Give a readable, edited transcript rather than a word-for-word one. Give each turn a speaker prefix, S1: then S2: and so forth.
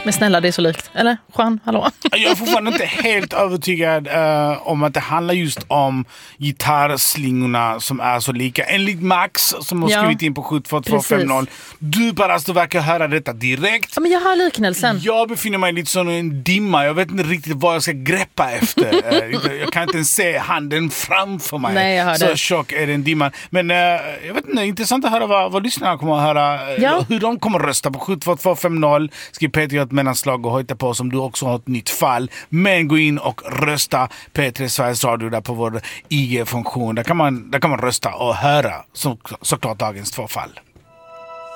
S1: Men snälla, det är så likt. Eller? Juan, hallå?
S2: Jag är fortfarande inte helt övertygad om att det handlar just om gitarrslingorna som är så lika. Enligt Max som har skrivit in på 72250. Du bara verkar höra detta direkt.
S1: Ja, men jag har liknelsen.
S2: Jag befinner mig lite som en dimma. Jag vet inte riktigt vad jag ska greppa efter. Jag kan inte ens se handen framför mig.
S1: Nej, jag hör
S2: så
S1: det.
S2: tjock är den dimman. Men jag vet inte, intressant att höra vad lyssnarna kommer att höra. Hur de kommer att rösta på 72250. Skriv Peter ett mellanslag och hojta på som du också har ett nytt fall. Men gå in och rösta P3 Sveriges Radio där på vår IG-funktion. Där kan man rösta och höra såklart dagens 2 fall.